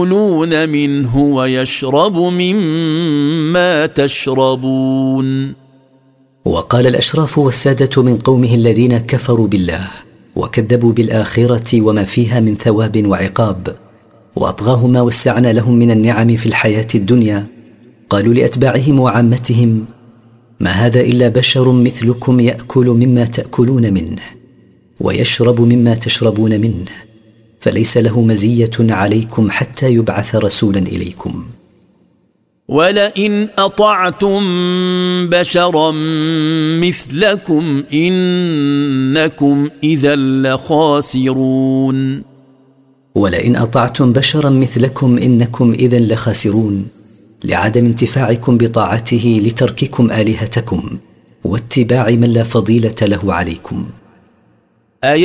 يأكلون منه ويشرب مما تشربون. وقال الأشراف والسادة من قومه الذين كفروا بالله وكذبوا بالآخرة وما فيها من ثواب وعقاب، وأطغاهم ما وسعنا لهم من النعم في الحياة الدنيا، قالوا لأتباعهم وعامتهم: ما هذا إلا بشر مثلكم يأكل مما تأكلون منه ويشرب مما تشربون منه، فليس له مزية عليكم حتى يبعث رسولا إليكم. ولئن أطعتم بشرا مثلكم إنكم إذا لخاسرون. ولئن أطعتم بشرا مثلكم إنكم إذا لخاسرون، لعدم انتفاعكم بطاعته لترككم آلهتكم واتباع من لا فضيلة له عليكم.